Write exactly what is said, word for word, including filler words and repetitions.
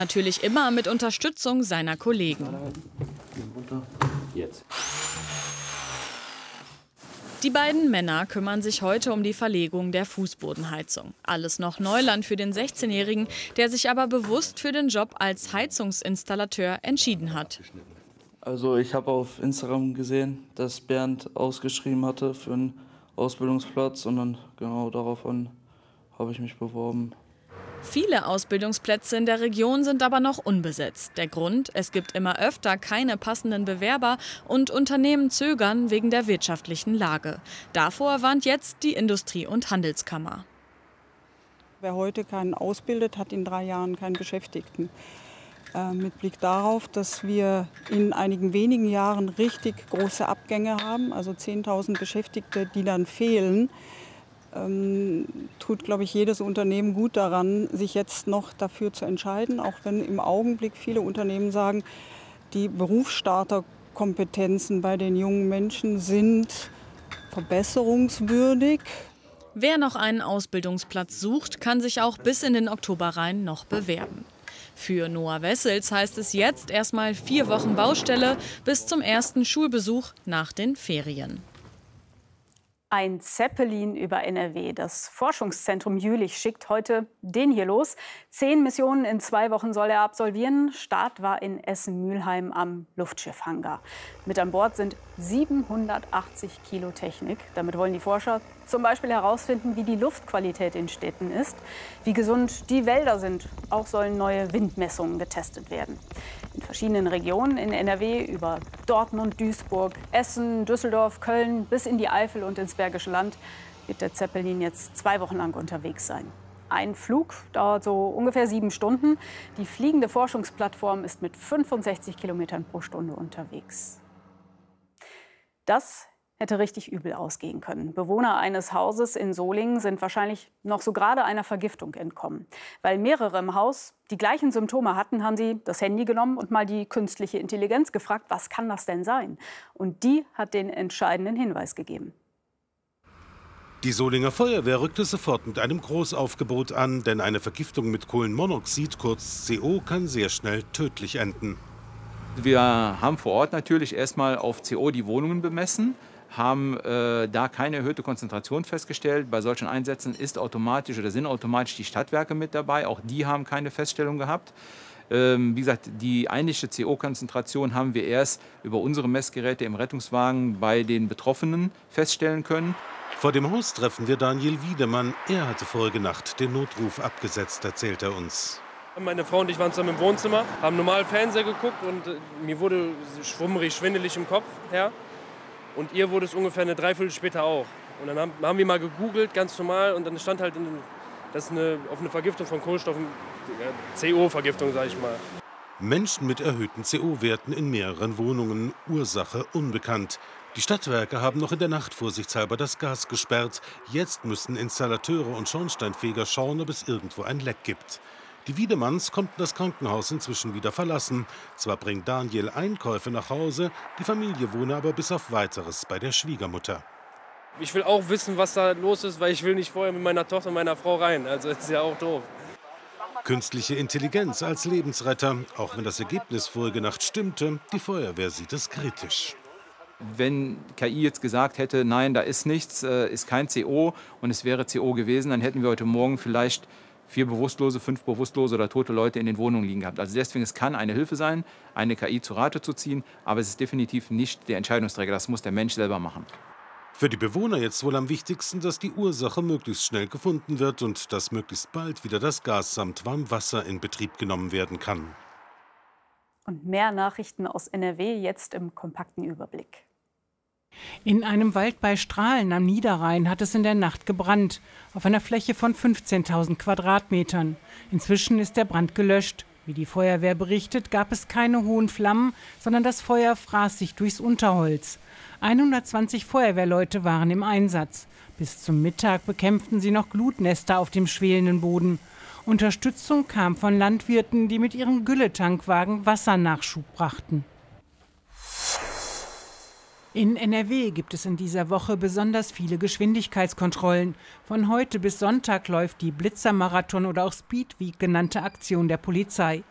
Natürlich immer mit Unterstützung seiner Kollegen. Jetzt. Die beiden Männer kümmern sich heute um die Verlegung der Fußbodenheizung. Alles noch Neuland für den sechzehnjährigen, der sich aber bewusst für den Job als Heizungsinstallateur entschieden hat. Also ich habe auf Instagram gesehen, dass Bernd ausgeschrieben hatte für einen Ausbildungsplatz und dann genau daraufhin habe ich mich beworben. Viele Ausbildungsplätze in der Region sind aber noch unbesetzt. Der Grund: Es gibt immer öfter keine passenden Bewerber und Unternehmen zögern wegen der wirtschaftlichen Lage. Davor warnt jetzt die Industrie- und Handelskammer. Wer heute keinen ausbildet, hat in drei Jahren keinen Beschäftigten. Äh, mit Blick darauf, dass wir in einigen wenigen Jahren richtig große Abgänge haben, also zehntausend Beschäftigte, die dann fehlen, Ähm, tut, glaube ich, jedes Unternehmen gut daran, sich jetzt noch dafür zu entscheiden, auch wenn im Augenblick viele Unternehmen sagen, die Berufsstarterkompetenzen bei den jungen Menschen sind verbesserungswürdig. Wer noch einen Ausbildungsplatz sucht, kann sich auch bis in den Oktober rein noch bewerben. Für Noah Wessels heißt es jetzt erstmal vier Wochen Baustelle bis zum ersten Schulbesuch nach den Ferien. Ein Zeppelin über N R W. Das Forschungszentrum Jülich schickt heute den hier los. Zehn Missionen in zwei Wochen soll er absolvieren. Start war in Essen-Mülheim am Luftschiffhangar. Mit an Bord sind siebenhundertachtzig Kilo Technik. Damit wollen die Forscher zum Beispiel herausfinden, wie die Luftqualität in Städten ist, wie gesund die Wälder sind. Auch sollen neue Windmessungen getestet werden. In verschiedenen Regionen in N R W, über Dortmund, Duisburg, Essen, Düsseldorf, Köln bis in die Eifel und ins Bergische Land wird der Zeppelin jetzt zwei Wochen lang unterwegs sein. Ein Flug dauert so ungefähr sieben Stunden. Die fliegende Forschungsplattform ist mit fünfundsechzig Kilometern pro Stunde unterwegs. Das hätte richtig übel ausgehen können. Bewohner eines Hauses in Solingen sind wahrscheinlich noch so gerade einer Vergiftung entkommen. Weil mehrere im Haus die gleichen Symptome hatten, haben sie das Handy genommen und mal die künstliche Intelligenz gefragt, was kann das denn sein? Und die hat den entscheidenden Hinweis gegeben. Die Solinger Feuerwehr rückte sofort mit einem Großaufgebot an, denn eine Vergiftung mit Kohlenmonoxid, kurz C O, kann sehr schnell tödlich enden. Wir haben vor Ort natürlich erstmal auf C O die Wohnungen bemessen, haben äh, da keine erhöhte Konzentration festgestellt. Bei solchen Einsätzen ist automatisch oder sind automatisch die Stadtwerke mit dabei. Auch die haben keine Feststellung gehabt. Ähm, wie gesagt, die eigentliche C O-Konzentration haben wir erst über unsere Messgeräte im Rettungswagen bei den Betroffenen feststellen können. Vor dem Haus treffen wir Daniel Wiedemann. Er hatte vorige Nacht den Notruf abgesetzt, erzählt er uns. Meine Frau und ich waren zusammen im Wohnzimmer, haben normal Fernseher geguckt und äh, mir wurde schwummrig, schwindelig im Kopf her. Und ihr wurde es ungefähr eine Dreiviertel später auch. Und dann haben, haben wir mal gegoogelt, ganz normal, und dann stand halt, in, das ist eine, auf eine Vergiftung von Kohlenstoff, ja, C O-Vergiftung, sage ich mal. Menschen mit erhöhten C O-Werten in mehreren Wohnungen, Ursache unbekannt. Die Stadtwerke haben noch in der Nacht vorsichtshalber das Gas gesperrt. Jetzt müssen Installateure und Schornsteinfeger schauen, ob es irgendwo ein Leck gibt. Die Wiedemanns konnten das Krankenhaus inzwischen wieder verlassen. Zwar bringt Daniel Einkäufe nach Hause, die Familie wohne aber bis auf Weiteres bei der Schwiegermutter. Ich will auch wissen, was da los ist, weil ich will nicht vorher mit meiner Tochter und meiner Frau rein. Also ist ja auch doof. Künstliche Intelligenz als Lebensretter. Auch wenn das Ergebnis vorige Nacht stimmte, die Feuerwehr sieht es kritisch. Wenn K I jetzt gesagt hätte, nein, da ist nichts, ist kein C O und es wäre C O gewesen, dann hätten wir heute Morgen vielleicht vier bewusstlose, fünf bewusstlose oder tote Leute in den Wohnungen liegen gehabt. Also deswegen, es kann eine Hilfe sein, eine K I zu Rate zu ziehen, aber es ist definitiv nicht der Entscheidungsträger. Das muss der Mensch selber machen. Für die Bewohner jetzt wohl am wichtigsten, dass die Ursache möglichst schnell gefunden wird und dass möglichst bald wieder das Gas samt Warmwasser in Betrieb genommen werden kann. Und mehr Nachrichten aus N R W jetzt im kompakten Überblick. In einem Wald bei Strahlen am Niederrhein hat es in der Nacht gebrannt, auf einer Fläche von fünfzehntausend Quadratmetern. Inzwischen ist der Brand gelöscht. Wie die Feuerwehr berichtet, gab es keine hohen Flammen, sondern das Feuer fraß sich durchs Unterholz. hundertzwanzig Feuerwehrleute waren im Einsatz. Bis zum Mittag bekämpften sie noch Glutnester auf dem schwelenden Boden. Unterstützung kam von Landwirten, die mit ihren Gülletankwagen Wassernachschub brachten. In N R W gibt es in dieser Woche besonders viele Geschwindigkeitskontrollen. Von heute bis Sonntag läuft die Blitzermarathon oder auch Speed Week genannte Aktion der Polizei.